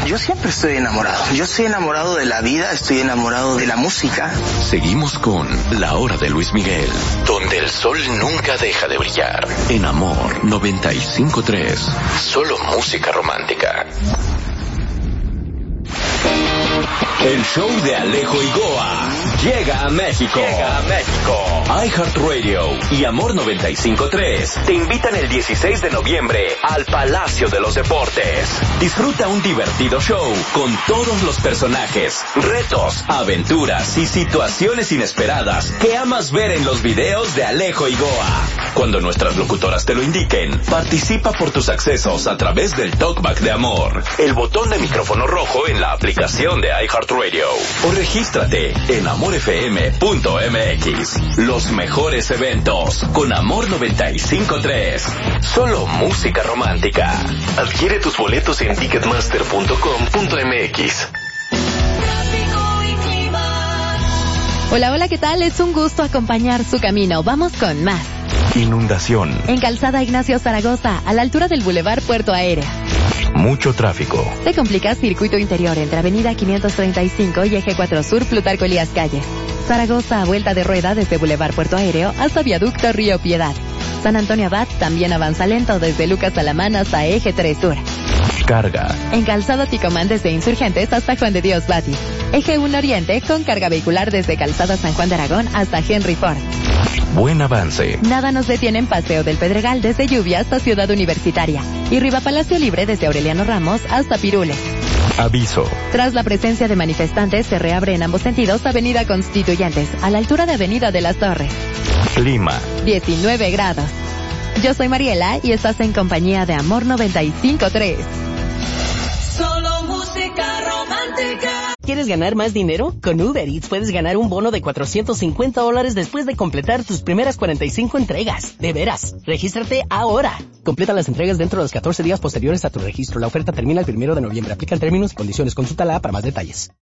Yo siempre estoy enamorado. Yo estoy enamorado de la vida, estoy enamorado de la música. Seguimos con La Hora de Luis Miguel, donde el sol nunca deja de brillar. En Amor 95.3. Solo música romántica. El show de Alejo y Goa llega a México. iHeartRadio y Amor 95.3 te invitan el 16 de noviembre al Palacio de los Deportes. Disfruta un divertido show con todos los personajes, retos, aventuras y situaciones inesperadas que amas ver en los videos de Alejo y Goa. Cuando nuestras locutoras te lo indiquen, participa por tus accesos a través del Talkback de Amor, el botón de micrófono rojo en la aplicación de iHeartRadio, o regístrate en amorfm.mx. Los mejores eventos con Amor 95.3. Solo música romántica. Adquiere tus boletos en ticketmaster.com.mx. Hola, hola, ¿qué tal? Es un gusto acompañar su camino. Vamos con más. Inundación. En Calzada Ignacio Zaragoza, a la altura del Boulevard Puerto Aéreo. Mucho tráfico. Se complica circuito interior entre Avenida 535 y Eje 4 Sur, Plutarco Elías Calles. Zaragoza a vuelta de rueda desde Boulevard Puerto Aéreo hasta Viaducto Río Piedad. San Antonio Abad también avanza lento desde Lucas Alamán hasta Eje 3 Sur. Carga. En Calzado Ticomán desde Insurgentes hasta Juan de Dios Batis. Eje 1 Oriente con carga vehicular desde Calzada San Juan de Aragón hasta Henry Ford. Buen avance. Nada nos detiene en Paseo del Pedregal desde Lluvia hasta Ciudad Universitaria y Riva Palacio Libre desde Aureliano Ramos hasta Pirules. Aviso. Tras la presencia de manifestantes se reabre en ambos sentidos Avenida Constituyentes a la altura de Avenida de las Torres. Clima. 19 grados. Yo soy Mariela y estás en compañía de Amor 95.3. Solo música romántica. ¿Quieres ganar más dinero? Con Uber Eats puedes ganar un bono de $450 después de completar tus primeras 45 entregas. De veras, regístrate ahora. Completa las entregas dentro de los 14 días posteriores a tu registro. La oferta termina el 1 de noviembre. Aplican términos y condiciones. Consúltala para más detalles.